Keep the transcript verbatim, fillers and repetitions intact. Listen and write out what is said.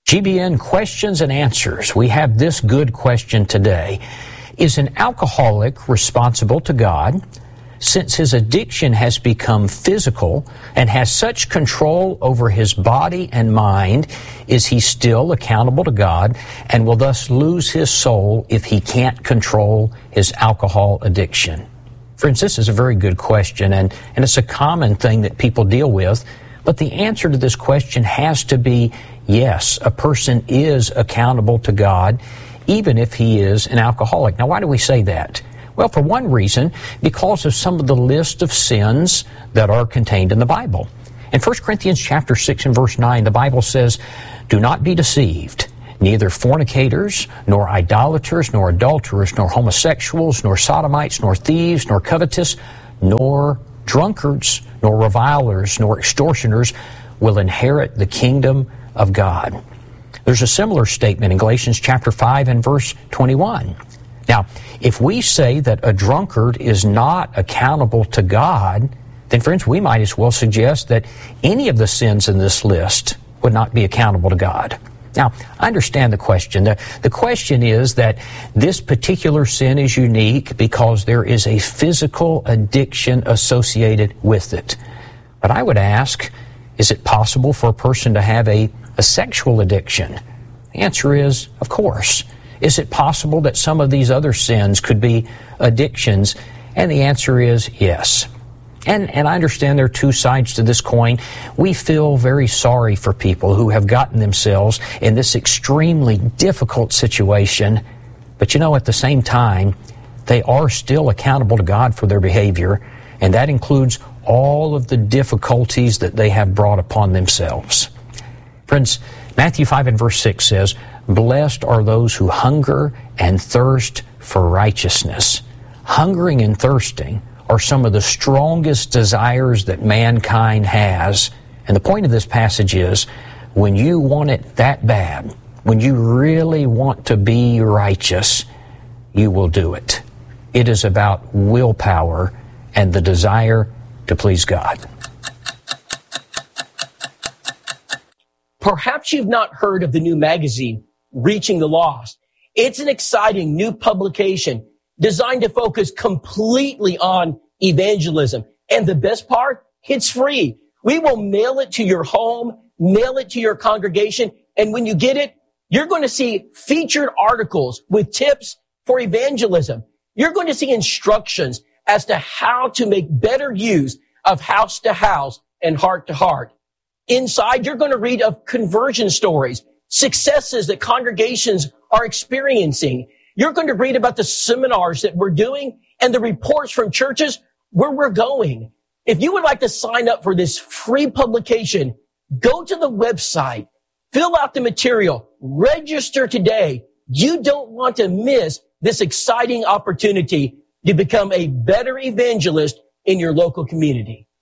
G B N Questions and Answers. We have this good question today. Is an alcoholic responsible to God? Since his addiction has become physical and has such control over his body and mind, is he still accountable to God and will thus lose his soul if he can't control his alcohol addiction? Friends, this is a very good question, and, and it's a common thing that people deal with. But the answer to this question has to be yes, a person is accountable to God, even if he is an alcoholic. Now, why do we say that? Well, for one reason, because of some of the list of sins that are contained in the Bible. In First Corinthians chapter six and verse nine, the Bible says, "Do not be deceived. Neither fornicators, nor idolaters, nor adulterers, nor homosexuals, nor sodomites, nor thieves, nor covetous, nor drunkards, nor revilers, nor extortioners will inherit the kingdom of God." There's a similar statement in Galatians chapter five and verse twenty-one. Now, if we say that a drunkard is not accountable to God, then friends, we might as well suggest that any of the sins in this list would not be accountable to God. Now, I understand the question. The, the question is that this particular sin is unique because there is a physical addiction associated with it. But I would ask, is it possible for a person to have a, a sexual addiction? The answer is, of course. Is it possible that some of these other sins could be addictions? And the answer is yes. And, and I understand there are two sides to this coin. We feel very sorry for people who have gotten themselves in this extremely difficult situation. But you know, at the same time, they are still accountable to God for their behavior, and that includes all of the difficulties that they have brought upon themselves. Friends, Matthew five and verse six says, "Blessed are those who hunger and thirst for righteousness." Hungering and thirsting are some of the strongest desires that mankind has. And the point of this passage is, when you want it that bad, when you really want to be righteous, you will do it. It is about willpower and the desire to please God. Perhaps you've not heard of the new magazine, Reaching the Lost. It's an exciting new publication designed to focus completely on evangelism. And the best part, it's free. We will mail it to your home, mail it to your congregation, and when you get it, you're going to see featured articles with tips for evangelism. You're going to see instructions as to how to make better use of house to house and heart to heart. Inside, you're going to read of conversion stories, successes that congregations are experiencing. You're going to read about the seminars that we're doing and the reports from churches where we're going. If you would like to sign up for this free publication, go to the website, fill out the material, register today. You don't want to miss this exciting opportunity to become a better evangelist in your local community.